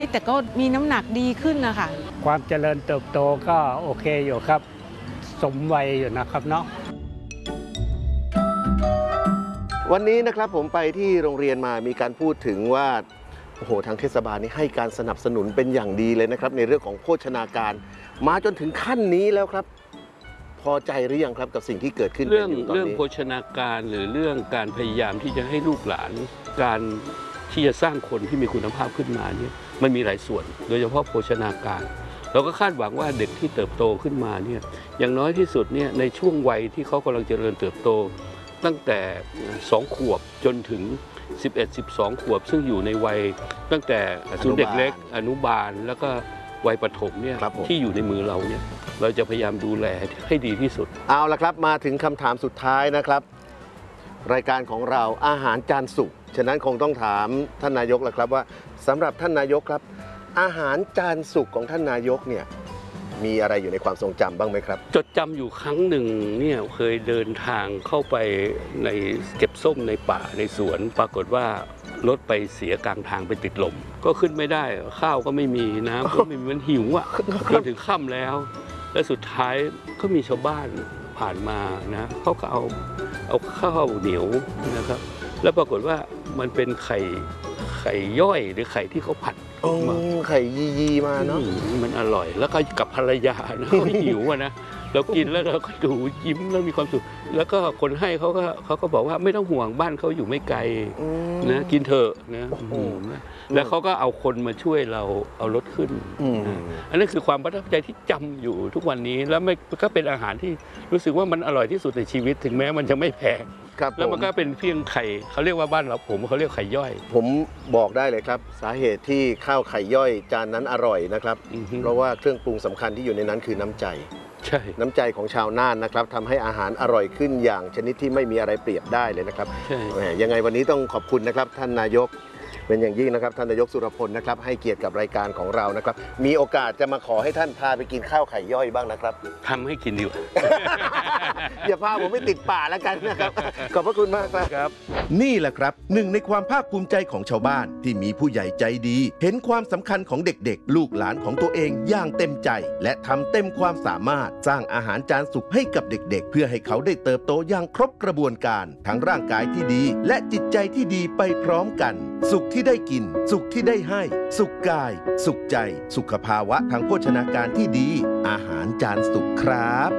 แต่ก็มีน้ำหนักดีขึ้นนะคะความเจริญเติบโตก็โอเคอยู่ครับสมวัยอยู่นะครับเนาะวันนี้นะครับผมไปที่โรงเรียนมามีการพูดถึงว่าโอ้โหทางเทศบาลนี่ให้การสนับสนุนเป็นอย่างดีเลยนะครับในเรื่องของโภชนาการมาจนถึงขั้นนี้แล้วครับพอใจหรือยังครับกับสิ่งที่เกิดขึ้นเรื่องโภชนาการหรือเรื่องการพยายามที่จะให้ลูกหลานการที่จะสร้างคนที่มีคุณภาพขึ้นมาเนี่ยมันมีหลายส่วนโดยเฉพาะโภชนาการเราก็คาดหวังว่าเด็กที่เติบโตขึ้นมาเนี่ยอย่างน้อยที่สุดเนี่ยในช่วงวัยที่เขากำลังเจริญเติบโตตั้งแต่2 ขวบจนถึง11-12 ขวบซึ่งอยู่ในวัยตั้งแต่ศูนย์เด็กเล็กอนุบาลแล้วก็วัยประถมเนี่ยที่อยู่ในมือเราเนี่ยเราจะพยายามดูแลให้ดีที่สุดเอาละครับมาถึงคำถามสุดท้ายนะครับรายการของเราอาหารจานสุกฉะนั้นคงต้องถามท่านนายกแล้วครับว่าสำหรับท่านนายกครับอาหารจานสุกของท่านนายกเนี่ยมีอะไรอยู่ในความทรงจำบ้างไหมครับจดจำอยู่ครั้งหนึ่งเนี่ยเคยเดินทางเข้าไปในเก็บส้มในป่าในสวนปรากฏว่ารถไปเสียกลางทางไปติดลมก็ขึ้นไม่ได้ข้าวก็ไม่มีน้ำก็ไม่มีมันหิวอ่ะจนถึงค่ำแล้วและสุดท้ายก็มีชาวบ้านผ่านมานะเขาก็เอาข้าวเหนียวนะครับแล้วปรากฏว่ามันเป็นไข่ย่อยหรือไข่ที่เขาผัดมาไข่ยีมาเนาะมันอร่อยแล้วก็กับภรรยานะเขาหิวนะเรากินแล้วเราก็ดูยิ้มแล้วมีความสุขแล้วก็คนให้เขาก็บอกว่าไม่ต้องห่วงบ้านเขาอยู่ไม่ไกลนะกินเถอะนะแล้วเขาก็เอาคนมาช่วยเราเอารถขึ้นอันนั้นคือความประทับใจที่จำอยู่ทุกวันนี้แล้วก็เป็นอาหารที่รู้สึกว่ามันอร่อยที่สุดในชีวิตถึงแม้มันจะไม่แพงแล้วมันก็เป็นเพียงไข่เขาเรียกว่าบ้านเราเขาเรียกไข่ย่อยผมบอกได้เลยครับสาเหตุที่ข้าวไข่ย่อยจานนั้นอร่อยนะครับเพราะว่าเครื่องปรุงสำคัญที่อยู่ในนั้นคือน้ำใจใช่น้ำใจของชาวน่านนะครับทำให้อาหารอร่อยขึ้นอย่างชนิดที่ไม่มีอะไรเปรียบได้เลยนะครับยังไงวันนี้ต้องขอบคุณนะครับท่านนายกเป็นอย่างยิ่งนะครับท่านนายกสุรพลนะครับให้เกียรติกับรายการของเรานะครับมีโอกาสจะมาขอให้ท่านพาไปกินข้าวไข่ย่อยบ้างนะครับทำให้กินดีกว่าอย่าพาผมไม่ติดป่าแล้วกันนะครับขอบพระคุณมากครับนี่แหละครับหนึ่งในความภาคภูมิใจของชาวบ้านที่มีผู้ใหญ่ใจดีเห็นความสำคัญของเด็กๆลูกหลานของตัวเองอย่างเต็มใจและทำเต็มความสามารถสร้างอาหารจานสุกให้กับเด็กๆเพื่อให้เขาได้เติบโตอย่างครบกระบวนการทั้งร่างกายที่ดีและจิตใจที่ดีไปพร้อมกันสุขที่ได้กินสุขที่ได้ให้สุขกายสุขใจสุขภาวะทางโภชนาการที่ดีอาหารจานสุกครับ